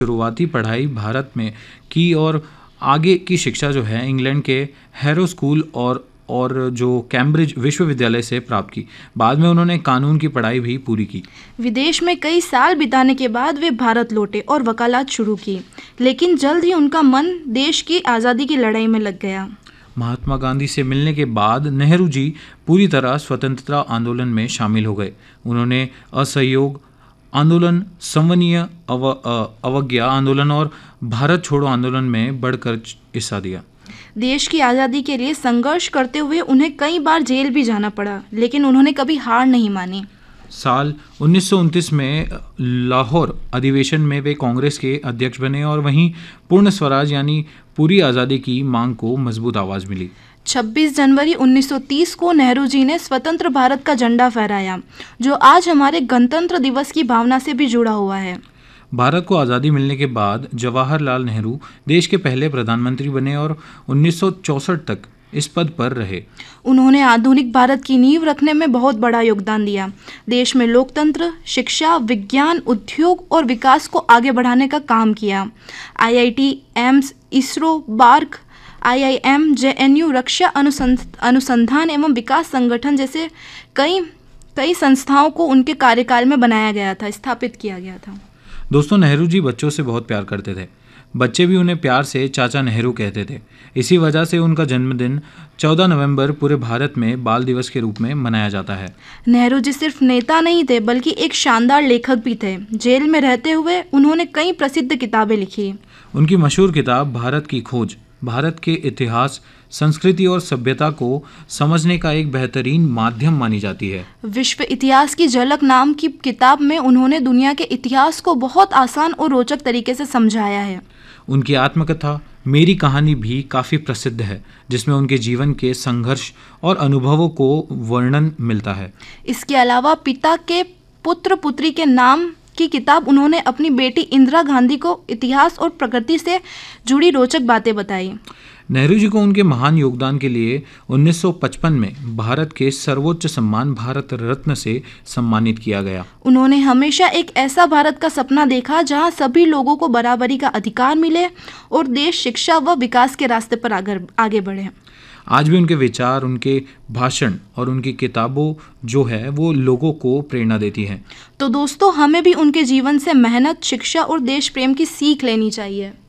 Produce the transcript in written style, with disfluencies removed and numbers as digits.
शुरुआती पढ़ाई भारत में की और आगे की शिक्षा जो है इंग्लैंड के हैरो स्कूल और जो कैम्ब्रिज विश्वविद्यालय से प्राप्त की। बाद में उन्होंने कानून की पढ़ाई भी पूरी की। विदेश में कई साल बिताने के बाद वे भारत लौटे और वकालत शुरू की, लेकिन जल्द ही उनका मन देश की आज़ादी की लड़ाई में लग गया। महात्मा गांधी से मिलने के बाद नेहरू जी पूरी तरह स्वतंत्रता आंदोलन में शामिल हो गए। उन्होंने असहयोग आंदोलन, संवनीय अवज्ञा आंदोलन और भारत छोड़ो आंदोलन में बढ़कर हिस्सा दिया। देश की आज़ादी के लिए संघर्ष करते हुए उन्हें कई बार जेल भी जाना पड़ा, लेकिन उन्होंने कभी हार नहीं मानी। साल 1929 में लाहौर अधिवेशन में वे कांग्रेस के अध्यक्ष बने और वहीं पूर्ण स्वराज यानी पूरी आज़ादी की मांग को मजबूत आवाज़ मिली। 26 जनवरी 1930 को नेहरू जी ने स्वतंत्र भारत का झंडा फहराया, जो आज हमारे गणतंत्र दिवस की भावना से भी जुड़ा हुआ है। भारत को आज़ादी मिलने के बाद जवाहरलाल नेहरू देश के पहले प्रधानमंत्री बने और 1964 तक इस पद पर रहे। उन्होंने आधुनिक भारत की नींव रखने में बहुत बड़ा योगदान दिया। देश में लोकतंत्र, शिक्षा, विज्ञान, उद्योग और विकास को आगे बढ़ाने का काम किया। IIT, AIIMS, ISRO, bark, IIM, JNU, रक्षा अनुसंधान एवं विकास संगठन जैसे कई संस्थाओं को उनके कार्यकाल में बनाया गया था, स्थापित किया गया था। दोस्तों, नेहरू जी बच्चों से बहुत प्यार करते थे। बच्चे भी उन्हें प्यार से चाचा नेहरू कहते थे। इसी वजह से उनका जन्मदिन 14 नवंबर पूरे भारत में बाल दिवस के रूप में मनाया जाता है। नेहरू जी सिर्फ नेता नहीं थे, बल्कि एक शानदार लेखक भी थे। जेल में रहते हुए उन्होंने कई प्रसिद्ध किताबें लिखी। उनकी मशहूर किताब भारत की खोज भारत के इतिहास, संस्कृति और सभ्यता को समझने का एक बेहतरीन माध्यम मानी जाती है। विश्व इतिहास की झलक नाम की किताब में उन्होंने दुनिया के इतिहास को बहुत आसान और रोचक तरीके से समझाया है। उनकी आत्मकथा मेरी कहानी भी काफ़ी प्रसिद्ध है, जिसमें उनके जीवन के संघर्ष और अनुभवों को वर्णन मिलता है। इसके अलावा पिता के पुत्र पुत्री के नाम की किताब उन्होंने अपनी बेटी इंदिरा गांधी को इतिहास और प्रकृति से जुड़ी रोचक बातें बताई। नेहरू जी को उनके महान योगदान के लिए 1955 में भारत के सर्वोच्च सम्मान भारत रत्न से सम्मानित किया गया। उन्होंने हमेशा एक ऐसा भारत का सपना देखा जहां सभी लोगों को बराबरी का अधिकार मिले और देश शिक्षा व विकास के रास्ते पर आगे बढ़े। आज भी उनके विचार, उनके भाषण और उनकी किताबों जो है वो लोगों को प्रेरणा देती हैं। तो दोस्तों, हमें भी उनके जीवन से मेहनत, शिक्षा और देश प्रेम की सीख लेनी चाहिए।